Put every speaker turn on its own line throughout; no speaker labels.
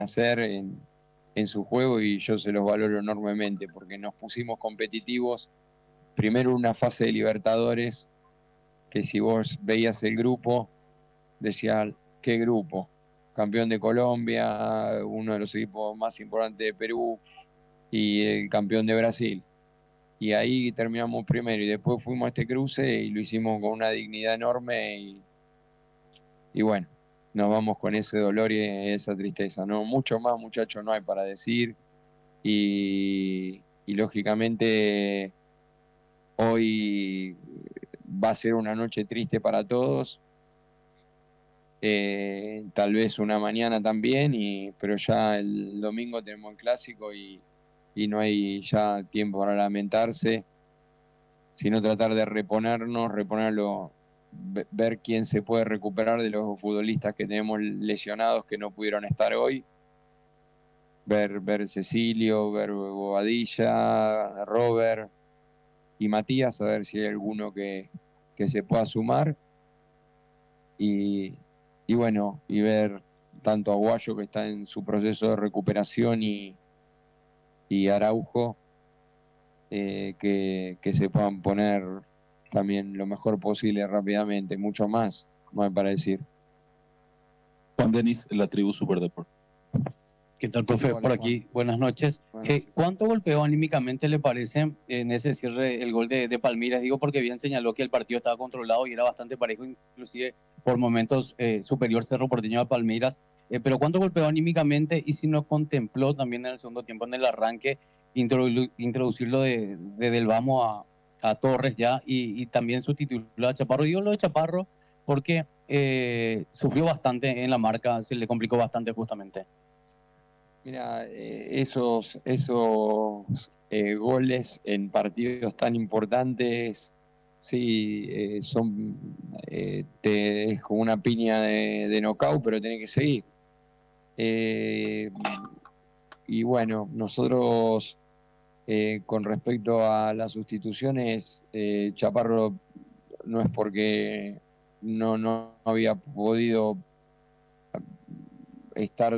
hacer en su juego y yo se los valoro enormemente porque nos pusimos competitivos. Primero una fase de Libertadores, que si vos veías el grupo, decía, ¿qué grupo? Campeón de Colombia, uno de los equipos más importantes de Perú y el campeón de Brasil. Y ahí terminamos primero y después fuimos a este cruce y lo hicimos con una dignidad enorme y bueno, nos vamos con ese dolor y esa tristeza. No, mucho más, muchachos, no hay para decir y lógicamente hoy va a ser una noche triste para todos, tal vez una mañana también, pero ya el domingo tenemos el clásico y no hay ya tiempo para lamentarse, sino tratar de reponerlo, ver quién se puede recuperar de los futbolistas que tenemos lesionados que no pudieron estar hoy, ver Cecilio, ver Bobadilla, Robert y Matías, a ver si hay alguno que se pueda sumar y, y bueno, y ver tanto a Aguayo que está en su proceso de recuperación y Araujo que se puedan poner también lo mejor posible rápidamente, mucho más, no hay para decir.
Juan Denis, la tribu Superdeport.
¿Qué tal, profe?
Hola,
Por aquí,
Juan.
buenas noches. ¿Cuánto golpeó anímicamente le parece en ese cierre el gol de Palmeiras? Digo porque bien señaló que el partido estaba controlado y era bastante parejo, inclusive por momentos superior Cerro Porteño a Palmeiras. Pero ¿cuánto golpeó anímicamente y si no contempló también en el segundo tiempo, en el arranque, introducirlo del Vamos a Torres ya y también sustituirlo a Chaparro? Digo lo de Chaparro porque sufrió bastante en la marca, se le complicó bastante justamente.
Mira, esos goles en partidos tan importantes, sí, es como una piña de knockout, pero tiene que seguir. Eh, y bueno, nosotros con respecto a las sustituciones, Chaparro no es porque no había podido estar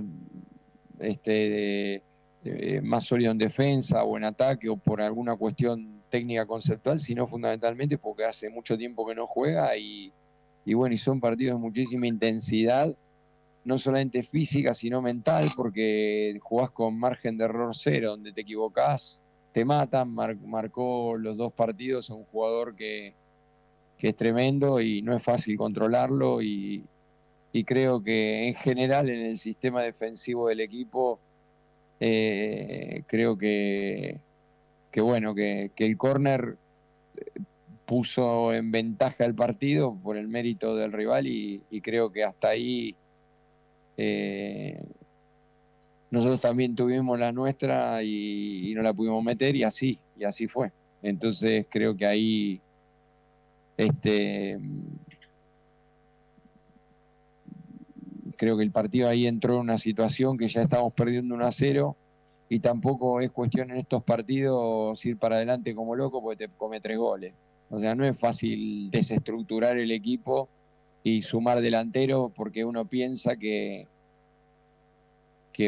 más sólido en defensa o en ataque o por alguna cuestión técnica conceptual, sino fundamentalmente porque hace mucho tiempo que no juega y bueno, y son partidos de muchísima intensidad, no solamente física, sino mental, porque jugás con margen de error cero, donde te equivocás, te matan, marcó los dos partidos a un jugador que es tremendo y no es fácil controlarlo y creo que en general en el sistema defensivo del equipo creo bueno, que el córner puso en ventaja el partido por el mérito del rival y creo que hasta ahí nosotros también tuvimos la nuestra y no la pudimos meter y así fue. Entonces creo que ahí creo que el partido ahí entró en una situación que ya estamos perdiendo 1-0 y tampoco es cuestión en estos partidos ir para adelante como loco porque te come 3 goles. O sea, no es fácil desestructurar el equipo y sumar delanteros porque uno piensa que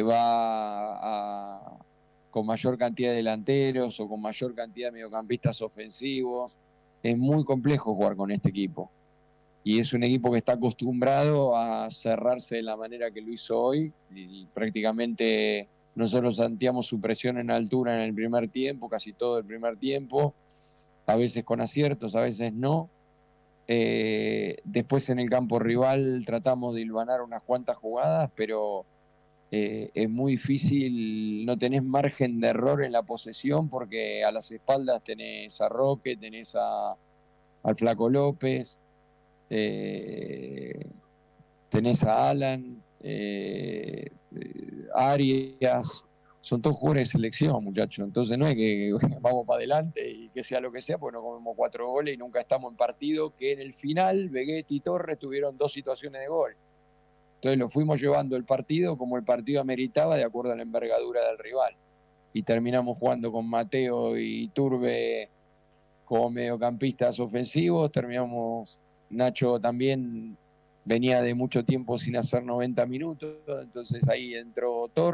con mayor cantidad de delanteros o con mayor cantidad de mediocampistas ofensivos. Es muy complejo jugar con este equipo. Y es un equipo que está acostumbrado a cerrarse de la manera que lo hizo hoy y prácticamente nosotros santeamos su presión en altura en el primer tiempo, casi todo el primer tiempo, a veces con aciertos, a veces no. Después en el campo rival tratamos de hilvanar unas cuantas jugadas, pero es muy difícil, no tenés margen de error en la posesión porque a las espaldas tenés a Roque, al Flaco López, tenés a Alan, Arias, son todos jugadores de selección, muchachos. Entonces no es que vamos para adelante y que sea lo que sea, porque no comemos 4 goles y nunca estamos en partido, que en el final Veguetti y Torres tuvieron 2 situaciones de gol. Entonces lo fuimos llevando el partido como el partido ameritaba de acuerdo a la envergadura del rival. Y terminamos jugando con Mateo y Turbe como mediocampistas ofensivos, terminamos Nacho también venía de mucho tiempo sin hacer 90 minutos, entonces ahí entró Torres.